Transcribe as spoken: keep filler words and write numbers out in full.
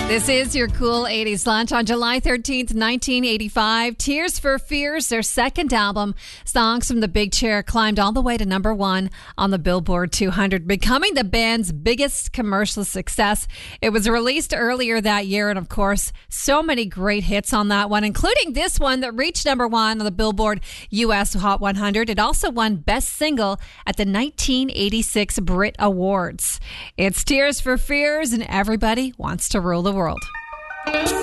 This is your Cool eighties Lunch on July thirteenth, nineteen eighty-five. Tears for Fears, their second album, Songs from the Big Chair, climbed all the way to number one on the Billboard two hundred, becoming the band's biggest commercial success. It was released earlier that year, and of course, so many great hits on that one, including this one that reached number one on the Billboard U S Hot one hundred. It also won Best Single at the nineteen eighty-six Brit Awards. It's Tears for Fears, and everybody wants to rule the world.